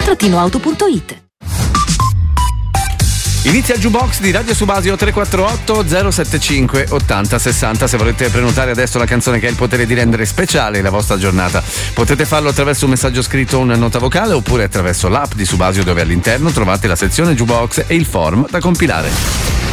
subasio-auto.it. Inizia il jukebox di Radio Subasio 348 075 80 60. Se volete prenotare adesso la canzone che ha il potere di rendere speciale la vostra giornata, potete farlo attraverso un messaggio scritto o una nota vocale, oppure attraverso l'app di Subasio, dove all'interno trovate la sezione jukebox e il form da compilare.